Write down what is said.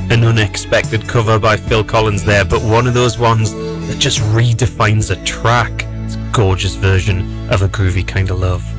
an unexpected cover by Phil Collins there, but one of those ones that just redefines a track. It's a gorgeous version of A Groovy Kind of Love.